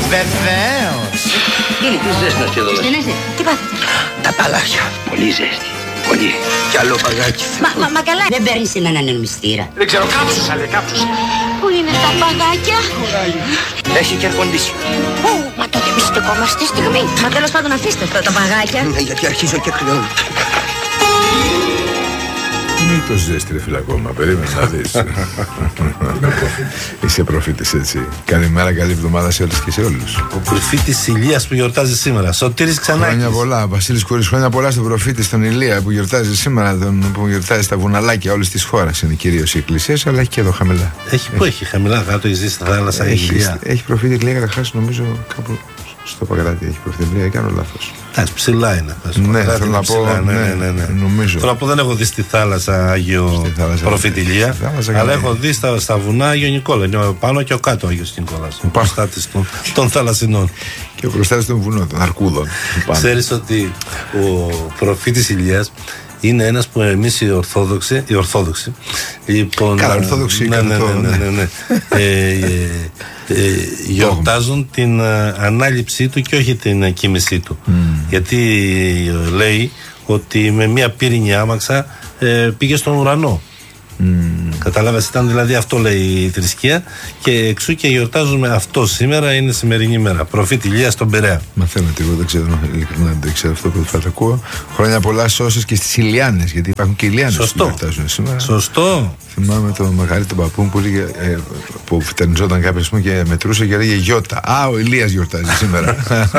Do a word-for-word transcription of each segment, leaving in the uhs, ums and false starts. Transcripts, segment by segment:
Βεβαίως. Είναι τι ζέστας και εδώ. Στενέσαι, τι πάθετε? Τα παλάκια. Πολύ ζέστη. Πολύ. Κι άλλο παγάκι. Μα, μα, μα καλά. Δεν παίρνεις έναν ανεμιστήρα? Δεν ξέρω, κάψουσα λέει, κάψουσα. Πού είναι τα παγάκια? Έχει και air-condition. Πού, μα τότε μη στεκόμαστε στιγμή. Μα τέλος πάντων αφήστε αυτά τα παγάκια. Ναι, γιατί αρχίζω και κρυώνω. Μην το ζέστη ρε φίλε ακόμα, περίμενε να δεις. Είσαι προφήτης έτσι. Καλημέρα, καλή εβδομάδα σε όλους και σε όλους. Ο προφήτης Ηλίας που γιορτάζει σήμερα. Σωτήρης Ξανάκης. Χρόνια πολλά, Βασίλης Κούρης, χρόνια πολλά στον προφήτη, στον Ηλία που γιορτάζει σήμερα, τον, που γιορτάζει στα βουναλάκια όλης της χώρας. Είναι κυρίως οι εκκλησίες, αλλά έχει και εδώ χαμηλά. Έχει, πού έχει χαμηλά κάτω, η ζήστη θάλασσα, η Έχει, Ηλία. έχει προφήτη Ηλία καταρχάς νομίζω κάπου στο Παγκράτη έχει προφήτη Ηλία, ή κάνω λάθος. Εντάξει, ψηλά είναι. Ναι, θέλω να πω, ναι, ναι, ναι, ναι. νομίζω. Θέλω να πω, δεν έχω δει στη θάλασσα Άγιο Προφήτη Ηλία, αλλά έχω δει στα, στα βουνά Άγιο Νικόλα. Είναι ο πάνω και ο κάτω Άγιος Νικόλας. Ο προστάτης των, των θαλασσινών. Και ο προστάτης των βουνών, των αρκούδων. Ξέρεις ότι ο προφήτης Ηλίας είναι ένας που εμείς οι Ορθόδοξοι, οι Ορθόδοξοι λοιπόν, Καλά, Ορθόδοξοι, ναι, ναι, ναι, ναι, ναι, ναι. ε, ε, ε, γιορτάζουν την ε, ανάληψή του και όχι την ε, κοίμησή του. Mm. Γιατί ε, λέει ότι με μια πύρινη άμαξα ε, πήγε στον ουρανό. Mm. Κατάλαβες, ήταν δηλαδή αυτό λέει η θρησκεία, και εξού και γιορτάζουμε αυτό σήμερα, είναι σημερινή μέρα. Προφήτη Ηλία στον Πειραιά. Μαθαίνετε, εγώ δεν ξέρω, ειλικρινά δεν ξέρω αυτό που θα το ακούω. Χρόνια πολλά σε όσες και στις Ηλιάνες, γιατί υπάρχουν και Ηλιάνες που γιορτάζουν σήμερα. Σωστό. Θυμάμαι τον Μαγαρί τον παππού που, λέγε, ε, που φτερνιζόταν κάποιος και μετρούσε και έλεγε Γιώτα. Α, ο Ηλίας γιορτάζει σήμερα.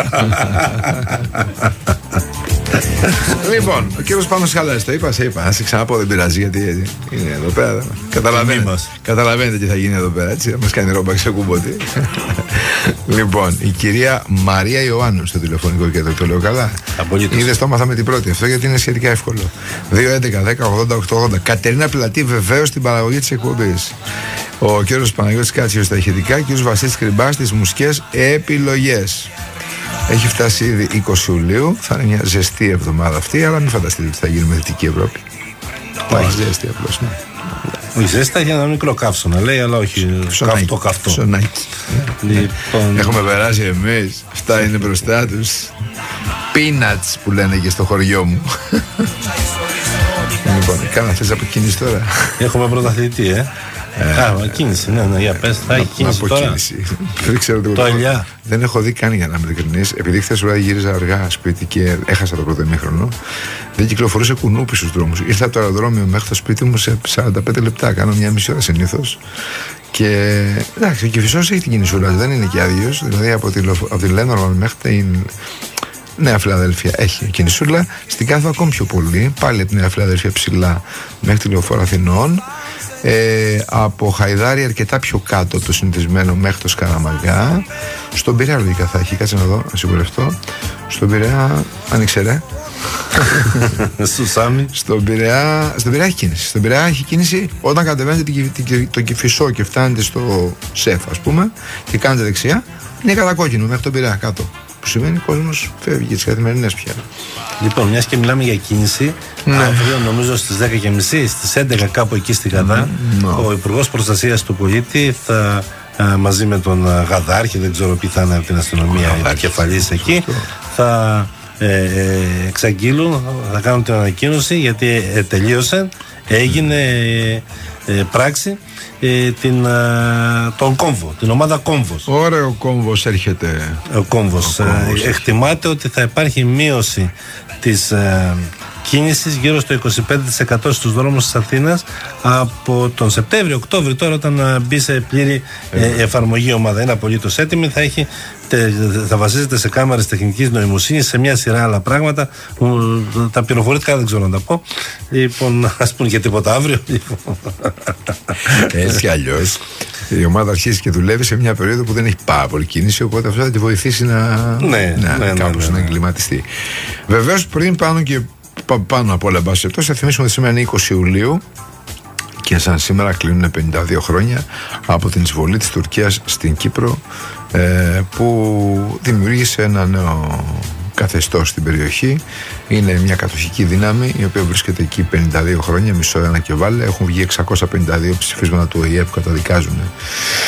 Λοιπόν, ο κύριος Πάνος Χαλάς, το είπα, σε είπα. Να σε ξαναπώ, δεν πειράζει γιατί είναι εδώ πέρα. Καταλαβαίνετε, καταλαβαίνετε τι θα γίνει εδώ πέρα. Έτσι, μας κάνει ρόμπα ξεκούμποτη. Λοιπόν, η κυρία Μαρία Ιωάννου στο τηλεφωνικό κέντρο, το λέω καλά. Είδες, το έμαθα με την πρώτη αυτό γιατί είναι σχετικά εύκολο. δύο έντεκα δέκα ογδόντα οκτώ ογδόντα. Κατερίνα Πλατή, βεβαίως στην παραγωγή της εκπομπής. Ο κύριος Παναγιώτης Κάτσιος στα ηχητικά και ο κύριος Βασίλης Κρυμπάς στις μουσικές επιλογές. Έχει φτάσει ήδη είκοσι Ιουλίου, θα είναι μια ζεστή εβδομάδα αυτή, αλλά μην φανταστείτε ότι θα γίνει με Δυτική Ευρώπη. Θα έχει ζέστη απλώς, ναι. Η ζέστη θα έχει ένα μικρό καύσωνα, λέει, αλλά όχι καυτό καυτό. Ψωνάκι. Λοιπόν... Έχουμε περάσει εμείς, αυτά είναι μπροστά τους. Peanuts που λένε και στο χωριό μου. Λοιπόν, κάνα θες από κίνηση τώρα. Έχουμε πρωταθλητή, ε. Ε, Α, κίνηση, ναι, ναι, για πες, θα έχει κίνηση τώρα. Κίνηση. Δεν ξέρω το ελιά. Δεν έχω δει καν, για να είμαι ειλικρινής. Επειδή χθες βράδυ γύριζα αργά σπίτι και έχασα το πρώτο ημίχρονο, δεν κυκλοφορούσε κουνούπι στους δρόμους. Ήρθα από το αεροδρόμιο μέχρι το σπίτι μου σε σαράντα πέντε λεπτά. Κάνω μια μισή ώρα συνήθως. Και εντάξει, ο Κηφισός έχει την κινησούλα, δεν είναι και άδειος. Δηλαδή από τη, από τη Λένορμαν μέχρι την Νέα Φιλαδέλφια έχει κινησούλα. Στην Κάθο ακόμη πιο πολύ. Πάλι από τη Νέα Φιλαδέλφια ψηλά μέχρι τη Λεωφόρο Αθηνών. Ε, από Χαϊδάρι αρκετά πιο κάτω το συνηθισμένο μέχρι το Σκαραμαγκά. Στον Πειραιά λογικά θα έχει, κάτσε να δω, να σιγουρευτώ. Στον Πειραιά, άνοιξε ρε. Στον Πειραιά, στον Πειραιά έχει κίνηση. Στον Πειραιά έχει κίνηση όταν κατεβαίνετε το Κηφισό και φτάνετε στο ΣΕΦ, ας πούμε, και κάνετε δεξιά, είναι κατακόκκινο μέχρι τον Πειραιά κάτω. Που σημαίνει ο κόσμος φεύγει τις καθημερινές πια. Λοιπόν, μιας και μιλάμε για κίνηση, ναι. Αύριο νομίζω στις δέκα και μισή, στις έντεκα κάπου εκεί στην Γαδά, mm, no. ο Υπουργός Προστασίας του Πολίτη θα α, μαζί με τον Γαδάρχη, δεν ξέρω ποιοι θα είναι από την αστυνομία οι επικεφαλής εκεί, θα ε, ε, εξαγγείλουν, θα κάνουν την ανακοίνωση γιατί ε, τελείωσε, έγινε ε, ε, πράξη. Ε, την, α, τον κόμβο, την ομάδα Κόμβος. Ωραίο κόμβος έρχεται. Ο κόμβος. Ο κόμβος. Ε, εκτιμάται ότι θα υπάρχει μείωση της ε, κίνησης γύρω στο είκοσι πέντε τοις εκατό στους δρόμους της Αθήνας από τον Σεπτέμβριο, Οκτώβριο, τώρα όταν μπει σε πλήρη ε, εφαρμογή η ομάδα. Είναι απολύτως έτοιμη, θα έχει θα βασίζεται σε κάμερες τεχνικής νοημοσύνης, σε μια σειρά άλλα πράγματα. Τα πληροφορητικά δεν ξέρω να τα πω. Λοιπόν, ας πούμε και τίποτα αύριο. Έτσι κι αλλιώς η ομάδα αρχίζει και δουλεύει σε μια περίοδο που δεν έχει πάρα πολύ κίνηση, οπότε αυτό θα τη βοηθήσει να, ναι, να, ναι, κάπως ναι, ναι, να εγκληματιστεί. Βεβαίως, πριν πάνω και πάνω από όλα, εν πάση περιπτώσει, θα θυμίσουμε ότι σήμερα είναι είκοσι Ιουλίου. Και σαν σήμερα κλείνουν πενήντα δύο χρόνια από την εισβολή της Τουρκίας στην Κύπρο, ε, που δημιούργησε ένα νέο καθεστώς στην περιοχή. Είναι μια κατοχική δύναμη η οποία βρίσκεται εκεί πενήντα δύο χρόνια, μισό ένα και βάλε. Έχουν βγει εξακόσια πενήντα δύο ψηφίσματα του Ο Ε Ε που καταδικάζουν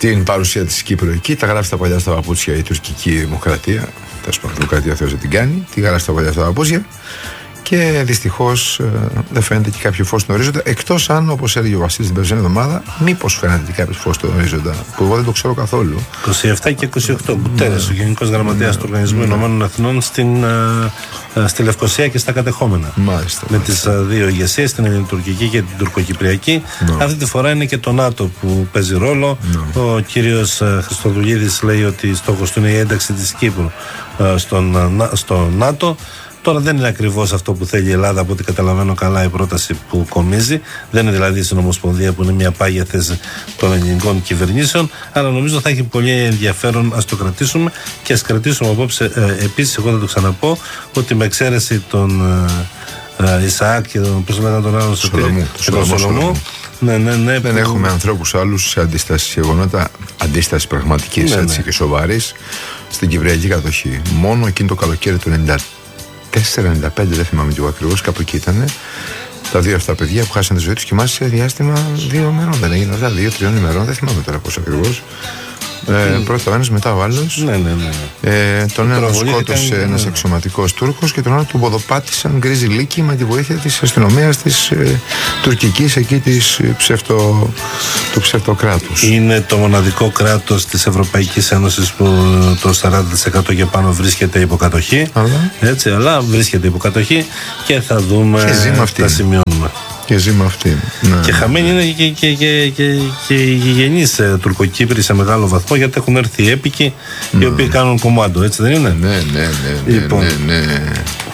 την παρουσία της Κύπρου εκεί. Τα γράφει στα παλιά στα παπούτσια η τουρκική δημοκρατία. Τα σπουδαία δημοκρατία Θεός δεν την κάνει. Τη γράφει στα παλιά στα παπούτσια. Και δυστυχώς ε, δεν φαίνεται και κάποιο φως στον ορίζοντα. Εκτός αν, όπως έλεγε ο Βασίλης την περσμένη εβδομάδα, μήπως φαίνεται και κάποιο φως στον ορίζοντα. Που εγώ δεν το ξέρω καθόλου. είκοσι επτά και είκοσι οκτώ. Γκουτέρες, ο Γενικός Γραμματέας του Οργανισμού Ηνωμένων Εθνών στην, α, στη Λευκοσία και στα κατεχόμενα. Μάλιστα. Με τις α, δύο ηγεσίες, την ελληνοτουρκική και την τουρκοκυπριακή. No. Αυτή τη φορά είναι και το ΝΑΤΟ που παίζει ρόλο. No. Ο κύριος Χριστοδουλίδης λέει ότι στόχος του είναι η ένταξη της Κύπρου α, στον, α, στο ΝΑΤΟ. Τώρα δεν είναι ακριβώς αυτό που θέλει η Ελλάδα, από ό,τι καταλαβαίνω καλά, η πρόταση που κομίζει. Δεν είναι δηλαδή η Συνομοσπονδία που είναι μια πάγια θέση των ελληνικών κυβερνήσεων. Αλλά νομίζω θα έχει πολύ ενδιαφέρον. Ας το κρατήσουμε και ας κρατήσουμε απόψε. Ε, επίσης, εγώ θα το ξαναπώ ότι με εξαίρεση τον ε, ε, Ισαάκ και τον, πώς λέγανε τον άλλο, Σολομού, και τον Σολομού. Ναι, ναι, ναι, δεν που... έχουμε ανθρώπους άλλους σε αντίσταση γεγονότα, αντίσταση πραγματικής, ναι, έτσι, ναι, και σοβαρής στην κυπριακή κατοχή. Μόνο εκείνο το καλοκαίρι του ενενήντα τέσσερα ενενήντα πέντε, δεν θυμάμαι και εγώ ακριβώς, κάπου εκεί ήταν τα δύο αυτά παιδιά που χάσαν τη ζωή τους και μάλιστα σε διάστημα δύο ημερών. Δεν έγινε αυτά, δύο-τριών ημερών, δεν θυμάμαι τώρα πώς ακριβώς. Ε, mm. Πρώτα ο ένας, μετά ο άλλος. Ναι, ναι, ναι. Ε, τον ένα σκότωσε ήταν... ένας αξιωματικός Τούρκος και τον άλλο του ποδοπάτησαν γκρίζι λύκη με τη βοήθεια της αστυνομίας της ε, τουρκικής εκεί της ε, ψευτο, του ψευτοκράτους. Είναι το μοναδικό κράτος της Ευρωπαϊκής Ένωσης που το σαράντα τοις εκατό και πάνω βρίσκεται υποκατοχή. Αλλά, έτσι, αλλά βρίσκεται υποκατοχή και θα δούμε, και τα σημειώνουμε. Και ζει με αυτή. Ναι. Και χαμένοι είναι και, και, και, και, και οι γηγενείς ε, Τουρκοκύπροι σε μεγάλο βαθμό, γιατί έχουν έρθει οι έπικοι, mm. οι οποίοι κάνουν κομμάντο, έτσι δεν είναι? Ναι, ναι, ναι. ναι, λοιπόν. ναι, ναι.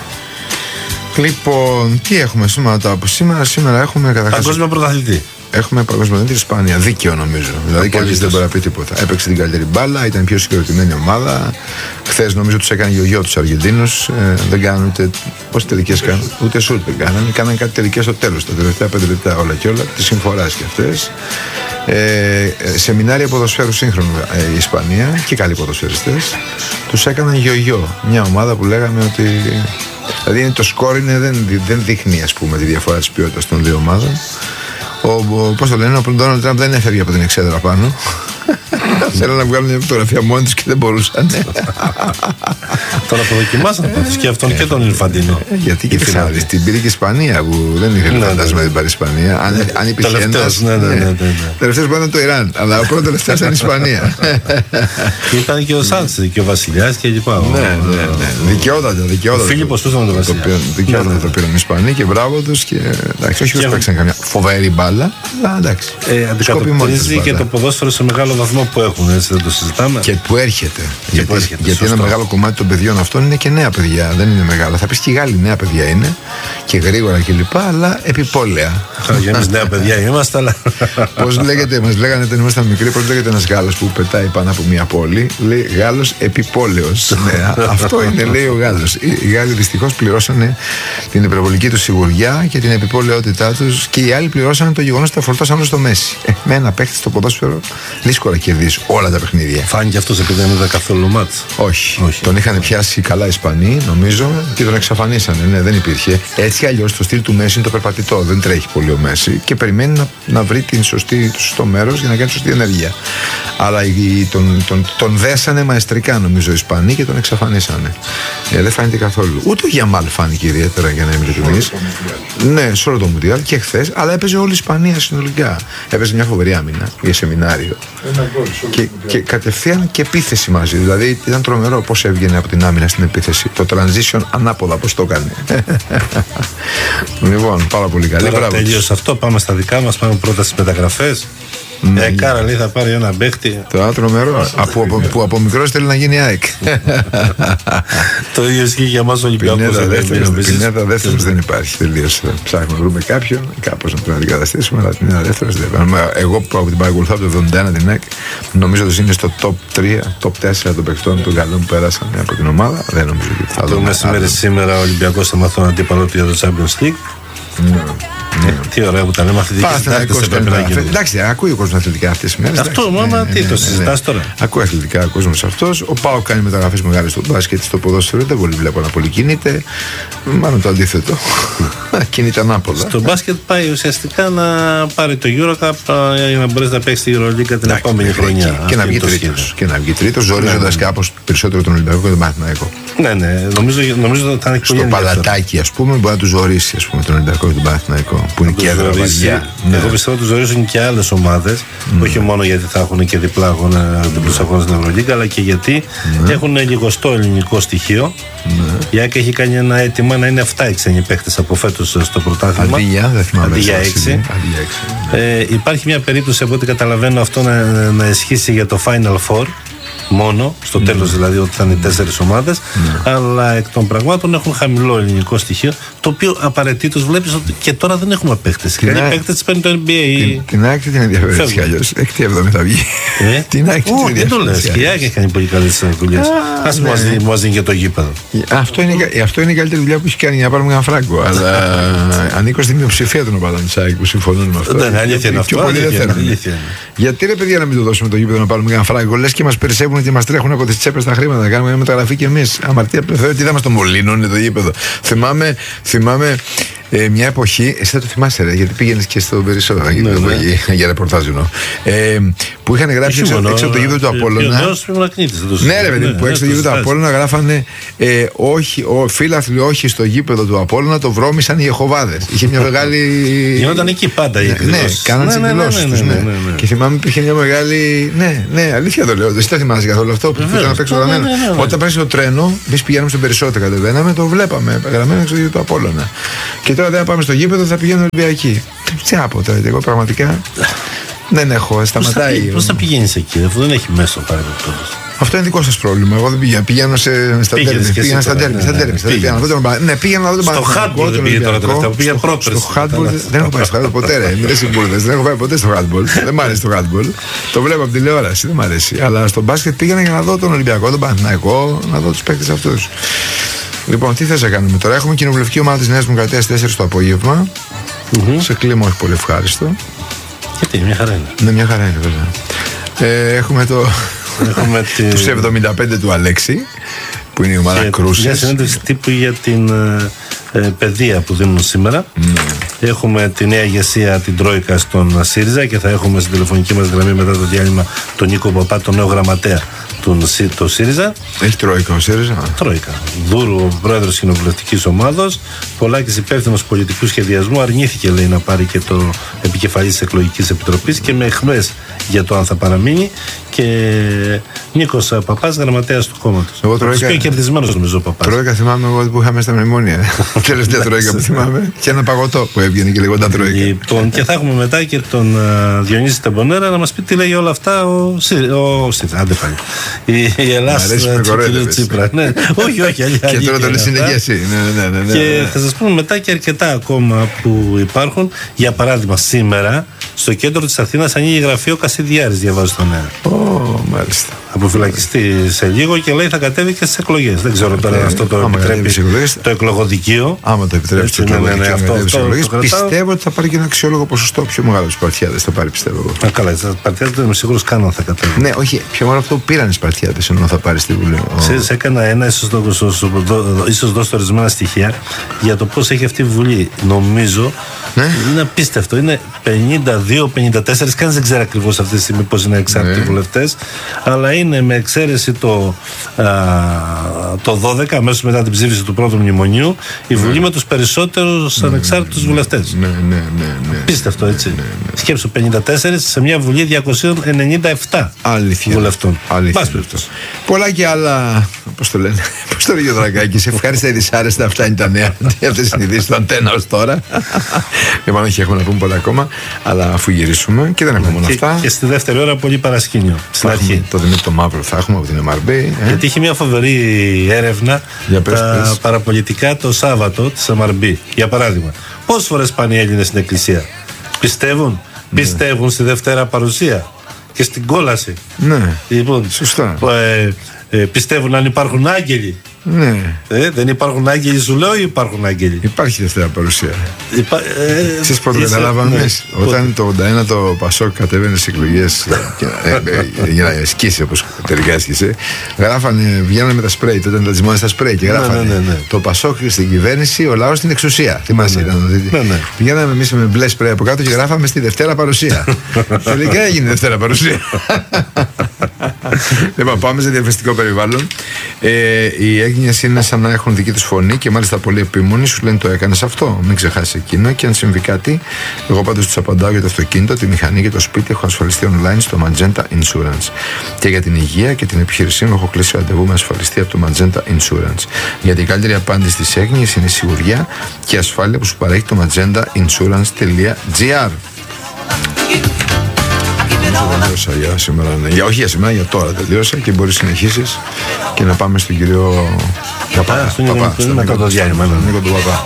Λοιπόν, τι έχουμε σήμερα από σήμερα? Σήμερα έχουμε καταρχάς παγκόσμιο πρωταθλητή. Έχουμε παγκόσμιο πρωταθλητή Ισπανία. Δίκαιο νομίζω. Δηλαδή κανείς δεν μπορεί να πει τίποτα. Έπαιξε την καλύτερη μπάλα, ήταν η πιο συγκροτημένη ομάδα. Χθες νομίζω τους έκανε γιο-γιο τους Αργεντίνους. Ε, δεν κάνουν ούτε. Πώς τελικές κάνουν? Ούτε σουτ δεν κάνανε. Κάνανε κάτι τελικές στο τέλος. Τα τελευταία πέντε λεπτά όλα και όλα. Τη συμφοράς και αυτές. Ε, σεμινάρια ποδοσφαίρου σύγχρονου ε, η Ισπανία και καλοί ποδοσφαιριστές. Τους έκαναν γιο-γιο. Μια ομάδα που λέγαμε ότι. Δηλαδή το σκόρ είναι, δεν, δεν δείχνει ας πούμε τη διαφορά της ποιότητας των δύο ομάδων. Ο, ο, πώς το λένε, ο Ντόναλντ Τραμπ δεν έφευγε από την εξέδρα πάνω. Θέλανε να βγάλουν μια φωτογραφία μόνοι τους και δεν μπορούσαν. Τώρα αποδοκιμάσαν πάντως και αυτόν και τον Ινφαντίνο. Γιατί και φυσάδεις, την πήρε και η Ισπανία που δεν είχε φαντάσμα την πάρει η Ισπανία. Αν υπήρχε ένας. Τελευταίος πάντα το Ιράν, αλλά ο πρώτος τελευταίος ήταν η Ισπανία. Ήταν και ο Σάντσι και ο Βασιλιάς και λοιπά. Ναι, ναι, ναι. Δικαιότατα, δικαιότατα. Ο Φίλιππος πώς ήταν το Βασιλιά. Δικαιότατα το πήραν οι Ισπανοί και μπράβο τους. Εντάξει, όχι ότι παίξαν καμιά φοβερή μπάλα, αλλά εντάξει. Αντικατοπτρίζει και το ποδόσφαιρο σε μεγάλο βαθμό που έχουν, έτσι δεν το συζητάμε. Και που έρχεται. Και γιατί που έρχεται, γιατί ένα μεγάλο κομμάτι των παιδιών αυτών είναι και νέα παιδιά. Δεν είναι μεγάλα. Θα πει και οι Γάλλοι νέα παιδιά είναι και γρήγορα κλπ. Αλλά επιπόλαια. Για εμείς νέα παιδιά είμαστε, αλλά. Πώς λέγεται, μας λέγανε όταν ήμασταν μικροί, πώς λέγεται ένας Γάλλος που πετάει πάνω από μια πόλη. Λέει Γάλλος επιπόλαιος. Ναι, αυτό είναι, λέει ο Γάλλος. Οι Γάλλοι δυστυχώς πληρώσανε την υπερβολική του σιγουριά και την επιπόλαιότητά τους και οι άλλοι πληρώσανε το γεγονός ότι τα φορτώσαν όλο στο Μέση. Ε, με ένα παίχτη στο ποδόσφαιρο δύσκολα κερδίσει όλα τα παιχνίδια. Φάνηκε αυτός επειδή δεν είδα καθόλου μάτς. Όχι. Όχι. Τον είχαν πιάσει καλά οι Ισπανοί, νομίζω, και τον εξαφανίσανε. Ναι, δεν υπήρχε. Έτσι αλλιώς το στυλ του Μέση είναι το περπατητό. Δεν τρέχει πολύ ο Μέση και περιμένει να, να βρει την σωστή, το σωστό μέρος για να κάνει σωστή ενέργεια. Αλλά οι, τον, τον, τον δέσανε μαεστρικά, νομίζω, οι Ισπανοί και τον εξαφανίσανε. Ε, δεν φάνηκε καθόλου. Ούτε ο Γιαμάλ φάνηκε ιδιαίτερα, για να είμαι ειλικρινής. Ναι, σε όλο το Μουντιάλ και χθες, αλλά έπαιζε όλη η Ισπανία συνολικά. Έπαιζε μια φοβερή άμυνα για σεμινάριο. Και, και κατευθείαν και επίθεση μαζί. Δηλαδή ήταν τρομερό πώς έβγαινε από την άμυνα στην επίθεση. Το transition ανάποδα πώς το έκανε. Λοιπόν, πάρα πολύ καλή. Τώρα τελείωσε αυτό. Πάμε στα δικά μας. Πάμε πρώτα στις μεταγραφές. Ναι. Ε, Κάρα λέει θα πάρει ένα παίχτη. Το άτρο μερό από, από, που από μικρός θέλει να γίνει ΑΕΚ. Το ίδιο ισχύει για εμάς Ολυμπιακούς. Πινέδα δεύτερος δεν υπάρχει. Τελείωσε. Ψάχνουμε να βρούμε κάποιον, κάπως να τον αντικαταστήσουμε. Αλλά Πινέδα δεύτερος δεν υπάρχει. Εγώ που την παρακολουθώ από το εβδομήντα ένα την ΑΕΚ, νομίζω ότι είναι στο top τρία, top τέσσερα των παιχτών των καλών που πέρασαν από την ομάδα. Δεν νομίζω ότι θα δούμε. Το μεσημέρι σήμερα ο Ολυμπιακός θα μάθει τον αντίπαλο του για το Champions League. Τι ωραία που τα λέμε, αθλητικές συντάκτες πρέπει να γίνουν. Εντάξει, ακούει ο κόσμος αθλητικά αυτές τις μέρες. Αυτό, μάμα, τι το συζητάς τώρα. Ακούει αθλητικά ο κόσμος αυτός. Ο ΠΑΟΚ κάνει μεταγραφές μεγάλες στο μπάσκετ, στο ποδόσφαιρο. Δεν πολύ βλέπω να πολύ κινείται. Μάλλον το αντίθετο. Κινείται ανάποδα. Στο μπάσκετ πάει ουσιαστικά να πάρει το EuroCup για να μπορέσει να παίξει τη EuroLeague την επόμενη χρονιά. Και να βγει τρίτος. Και να βγει τρίτος, ζορίζοντας κάπως περισσότερο τον Ολυμπιακό και τον Παναθηναϊκό. Ναι, ναι, νομίζω, νομίζω ότι θα είναι στο παλατάκι, ας πούμε, μπορεί να του ζωρίσει, ας πούμε, τον Ολυμπιακό και τον Παναθηναϊκό, που είναι και έδρα βαριά. Εγώ πιστεύω ότι του ζωρίζουν και άλλες ομάδες, mm. όχι μόνο γιατί θα έχουν και διπλά αγώνα, διπλούς αγώνες στην Ευρωλίγκα, αλλά και γιατί mm. έχουν λιγοστό ελληνικό στοιχείο. Mm. Η ΑΕΚ έχει κάνει ένα αίτημα να είναι εφτά οι ξένοι παίκτες από φέτος στο πρωτάθλημα. Αντί για, δεν θυμάμαι. Αντί για έξι. Ε, υπάρχει μια περίπτωση, από ό,τι καταλαβαίνω, αυτό να, να ισχύσει για το Final Four. Μόνο, στο τέλος mm. δηλαδή, ότι θα είναι τέσσερις ομάδες, mm. αλλά εκ των πραγμάτων έχουν χαμηλό ελληνικό στοιχείο, το οποίο απαραίτητος βλέπεις ότι και τώρα δεν έχουμε παίκτες. Οι καλοί παίκτες παίρνουν το N B A. Την, την ΑΕΚ την ενδιαφέρει έτσι κι αλλιώς. Έκτη εβδομή θα βγει. Ε? Την ΑΕΚ την ενδιαφέρει. Δεν το λες. Και η ΑΕΚ έχει κάνει πολύ καλές δουλειές. Ας μου δίνει και το γήπεδο. Αυτό είναι, αυτό είναι η καλύτερη δουλειά που έχει κάνει, για να πάρουμε ένα φράγκο. Αλλά ανήκω στην μειοψηφία των οπαδών της ΑΕΚ που συμφωνούν με αυτό. Δεν είναι αλήθεια είναι αυτό. Γιατί ρε παιδιά να μην το δώσουμε το γήπεδο να πάρουμε ένα φράγκο, λες και μας περισσεύουν και μας τρέχουν από τις τσέπες τα χρήματα να κάνουμε μια μεταγραφή και εμείς. Αμαρτία πλέον, τι είδαμε στο Μολύνο, είναι το γήπεδο. Θυμάμαι, θυμάμαι ε, μια εποχή, εσύ θα το θυμάσαι, ρε, γιατί πήγαινες και στο Περισσότερο ναι, ναι. για, για ρεπορτάζ εννοώ. Ε, που είχαν γράψει έξω, έξω από το γήπεδο του Απόλλωνα. Ναι, ρε παιδί, που έξω από το γήπεδο του Απόλλωνα γράφανε ε, όχι, ο, φίλαθλοι όχι στο γήπεδο του Απόλλωνα, το βρώμησαν οι Ιεχωβάδες. Είχε μια μεγάλη. Γινόταν εκεί πάντα οι εκδηλώσεις. Ναι, κάναν τις εκδηλώσεις τους. Και θυμάμαι υπήρχε μια μεγάλη. Ναι, ναι, αλήθεια το λέω. Εσύ δεν θυμάσαι καθόλου αυτό που ήταν απ' έξω γραμμένο. Όταν πέρασε το τρένο, εμείς πηγαίναμε στον Περισσότερο, κατεβαίναμε, το βλέπαμε γραμμένο έξω του Απόλλωνα. Και τώρα δεν πάμε στο γήπεδο, θα πηγαίνουν Ολυμπιακοί. Τι να πω τώρα, εγώ πραγματικά δεν έχω, σταματάει. Πώς θα πηγαίνεις εκεί, αφού δεν έχει μέσο παρεμπιπτόντως. Αυτό είναι δικό σας πρόβλημα. Εγώ δεν πηγαίνω. Πηγαίνω σε, στα τέρμι. Πήγαινα στα τέρμι. Ναι, πήγαινα να δω τον Παναθηναϊκό. Στο χάντμπολ δεν πήγε τώρα τελευταία. Πήγε πρόπερση. Στο χάντμπολ δεν έχω πάει στο χάντμπολ ποτέ. Ρε. Μην συμβουλές. Δεν έχω πάει ποτέ στο χάντμπολ. Δεν μ' αρέσει το χάντμπολ. Το βλέπω από τηλεόραση. Δεν μ' αρέσει. Αλλά στο μπάσκετ πήγαινα για να δω τον Ολυμπιακό, τον Παναθηναϊκό, να δω τους παίκτες αυτούς. Λοιπόν, τι θες να κάνουμε τώρα. Έχουμε κοινοβουλευτική ομάδα της Νέας Δημοκρατίας τέσσερις το απόγευμα. Σε κλίμα όχι πολύ ευχάριστο. Γιατί, μια χαρά είναι. Ναι, μια χαρά είναι βέβαια. Έχουμε το. Έχουμε τους εβδομήντα πέντε του Αλέξη, που είναι η ομάδα Κρούσης. Μια συνέντευξη τύπου για την ε, παιδεία που δίνουν σήμερα. Mm. Έχουμε τη νέα ηγεσία, την Τρόικα στον ΣΥΡΙΖΑ, και θα έχουμε στην τηλεφωνική μας γραμμή μετά το διάλειμμα τον Νίκο Παπά, τον νέο γραμματέα του ΣΥΡΙΖΑ. Έχει Τρόικα ο ΣΥΡΙΖΑ. Τρόικα. Δούρου, πρόεδρος κοινοβουλευτικής ομάδος. Πολάκης, υπεύθυνος πολιτικού σχεδιασμού, αρνήθηκε, λέει, να πάρει και το επικεφαλής της εκλογικής επιτροπής και με αιχμές για το αν θα παραμείνει. Και Νίκος Παπάς, γραμματέας του κόμματος. Εγώ Τρόικα. Πιο κερδισμένος νομίζω ο Παπάς. Τρόικα θυμάμαι εγώ που είχαμε στα μνημόνια. Τελευταία Τρόικα που θυμάμαι. Και ένα παγωτό που έβγαινε και λεγόταν Τρόικα. Λοιπόν, και θα έχουμε μετά και τον uh, Διονύση Τεμπονέρα να μας πει τι λέει όλα αυτά ο Σίδρα. Άντε πάλι. Η Ελλάδα του Τσίπρα. Όχι, όχι, αλήθεια. Και τώρα το λες είναι και εσύ. Και θα σας πούμε μετά και αρκετά ακόμα που υπάρχουν. Για παράδειγμα, σήμερα στο κέντρο της Αθήνας ανοίγει γραφείο Κασιδιάρης, διαβάζω το νέο. Ω, μάλιστα. Αποφυλακιστεί σε λίγο και λέει θα κατέβει και στις εκλογές. Δεν ξέρω τώρα αν αυτό το επιτρέπει το εκλογοδικείο. Άμα το επιτρέπει το εκλογοδικείο. Πιστεύω ότι θα πάρει και ένα αξιόλογο ποσοστό. Πιο μεγάλο του Σπαρτιάδες θα πάρει, πιστεύω εγώ. Α, καλά, οι Σπαρτιάδες δεν είμαι σίγουρος καν αν θα κατέβει. Ναι, όχι, πιο μεγάλο αυτό που πήραν οι Σπαρτιάδες ενώ θα πάρει στη Βουλή. Ξέρεις, έκανα ένα, ίσως δώσω ορισμένα στοιχεία για το πώς έχει αυτή η Βουλή. Νομίζω είναι απίστευτο. Είναι πενήντα δύο πενήντα τέσσερα, κανείς δεν ξέρει ακριβώς αυτή τη στιγμή πώς είναι εξάρτητοι βουλευτές, αλλά είναι με εξαίρεση το, α, το δώδεκα, αμέσως μετά την ψήφιση του πρώτου μνημονίου, η Βουλή με τους περισσότερους ανεξάρτητους βουλευτές. Ναι, ναι, ναι, ναι. Απίστευτο, έτσι. Ναι, ναι, ναι. Σκέψου, πενήντα τέσσερα σε μια Βουλή διακόσια ενενήντα επτά αλήθεια, βουλευτών. Αλήθεια. Πολλά και άλλα. Πώς το λένε, πώς το λέγει ο Δρακάκης, σε ευχάριστα ή δυσάρεστα, αυτά είναι τα νέα. Αυτές είναι οι ειδήσεις του Αντένα ως τώρα. Λοιπόν, όχι, έχουμε να πούμε πολλά ακόμα, αλλά αφού γυρίσουμε και δεν έχουμε μόνο αυτά. Και στη δεύτερη ώρα πολύ παρασκήνιο. Στην αρχή. Το Δημήτρη το Μαύρο θα έχουμε από την εμ αρ μπι. Ε? Γιατί είχε μια φοβερή έρευνα για πες, τα πες. παραπολιτικά το Σάββατο της εμ αρ μπι. Για παράδειγμα, πόσες φορές πάνε οι Έλληνες στην εκκλησία? Πιστεύουν, ναι. πιστεύουν στη Δευτέρα Παρουσία και στην κόλαση. Ναι, λοιπόν, σωστά. Ε, ε, πιστεύουν αν υπάρχουν άγγελοι. Ναι. Ε, δεν υπάρχουν άγγελοι, σου λέω, ή υπάρχουν άγγελοι? Υπάρχει Δευτέρα παρουσία. Υπά... Ε, Εσείς πότε καταλάβαμε, ναι, όταν το ογδόντα ένα το Πασόκ κατέβαινε στις εκλογές για να σκίσει όπως τελικά έσκησε, γράφανε, βγαίνανε με τα σπρέι, τότε ήταν τα στα σπρέι και γράφανε ναι, ναι, ναι. το Πασόκ στην κυβέρνηση, ο λαός στην εξουσία. Θυμάσαι, ναι, ναι. Βγαίναμε εμείς με μπλε σπρέι από κάτω και γράφαμε στη Δευτέρα παρουσία. Τελικά έγινε Δευτέρα παρουσία. Λοιπόν, πάμε σε διαφημιστικό περιβάλλον. Ε, οι Έγκυνες είναι σαν να έχουν δική τους φωνή και μάλιστα πολύ επίμονοι. Σου λένε το έκανες αυτό, μην ξεχάσεις εκείνο. Και αν συμβεί κάτι, εγώ πάντως τους απαντάω για το αυτοκίνητο, τη μηχανή και το σπίτι. Έχω ασφαλιστεί online στο Magenta Insurance. Και για την υγεία και την επιχείρησή μου, έχω κλείσει ραντεβού με ασφαλιστή από το Magenta Insurance. Γιατί η καλύτερη απάντηση στις Έγκυνες είναι η σιγουριά και η ασφάλεια που σου παρέχει το magenta insurance τελεία gr. Τελείωσα για σήμερα, ναι. για, όχι για σήμερα, για τώρα τελείωσα και μπορείς να συνεχίσεις και να πάμε στον κύριο Παπά. Στον Νίκο του Διάννη, Νίκο του Παπά.